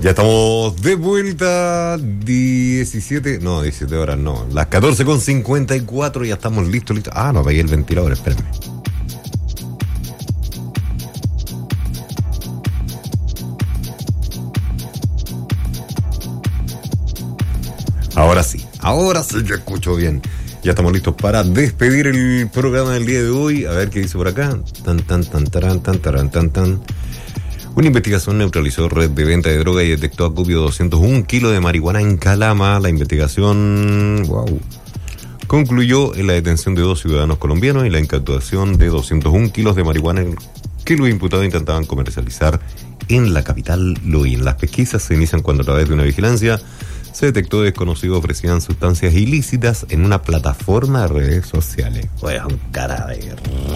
Ya estamos de vuelta, 17 horas no, las 14:54, ya estamos listos. Ah, no, apagué el ventilador, espérenme. Ahora sí yo escucho bien. Ya estamos listos para despedir el programa del día de hoy. A ver qué dice por acá. Una investigación neutralizó red de venta de droga y detectó acopio de 201 kilos de marihuana en Calama. La investigación concluyó en la detención de 2 ciudadanos colombianos y la incautación de 201 kilos de marihuana que los imputados intentaban comercializar en la capital Luín. Las pesquisas se inician cuando a través de una vigilancia se detectó que desconocidos ofrecían sustancias ilícitas en una plataforma de redes sociales. Weón, cara de...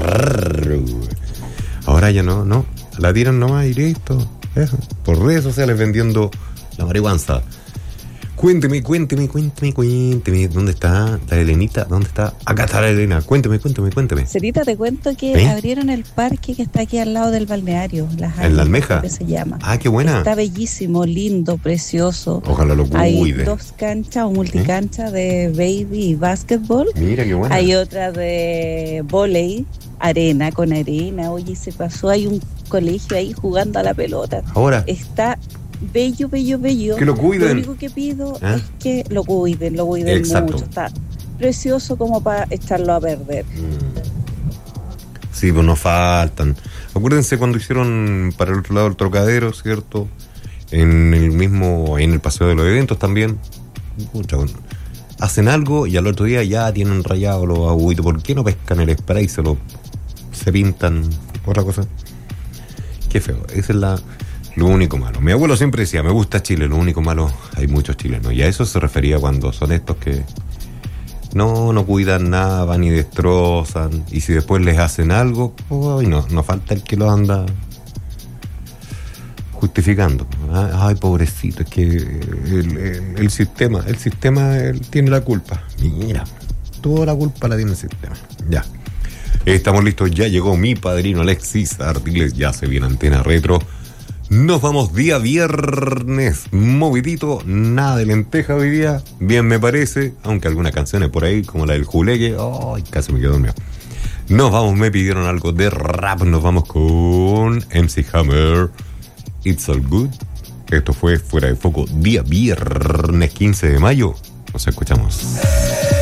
Ahora ya no. La tiran nomás y listo. Eso. Por redes sociales vendiendo la marihuana. Cuénteme. ¿Dónde está la Elenita? ¿Dónde está? Acá está la Elena. Cuénteme. Cerita, te cuento que abrieron el parque que está aquí al lado del balneario. ¿En la Almeja? Que se llama. Ah, qué buena. Está bellísimo, lindo, precioso. Ojalá lo cuide. Hay 2 canchas o multicancha de baby y básquetbol. Mira, qué buena. Hay otra de vóley, arena con arena. Oye, se pasó, hay un colegio ahí jugando a la pelota. Ahora. Está bello. Que lo cuiden. Lo único que pido es que lo cuiden Exacto. mucho. Está precioso como para echarlo a perder. Sí, pues nos faltan. Acuérdense cuando hicieron para el otro lado el Trocadero, ¿cierto? En el paseo de los eventos también. Pucha, bueno, hacen algo y al otro día ya tienen rayado los aguitos. ¿Por qué no pescan el spray y se pintan otra cosa? Qué feo. Esa es lo único malo. Mi abuelo siempre decía, me gusta Chile, lo único malo, hay muchos chilenos. Y a eso se refería cuando son estos que no cuidan nada, van y destrozan. Y si después les hacen algo, no falta el que lo anda justificando. Ay, pobrecito, es que el sistema él tiene la culpa. Mira, toda la culpa la tiene el sistema. Ya. Estamos listos, ya llegó mi padrino Alexis Artiles, ya se viene Antena Retro. Nos vamos día viernes, movidito, nada de lenteja hoy día, bien me parece, aunque algunas canciones por ahí, como la del Juleque, casi me quedo dormido. Nos vamos, me pidieron algo de rap, nos vamos con MC Hammer, It's All Good. Esto fue Fuera de Foco, día viernes 15 de mayo, nos escuchamos.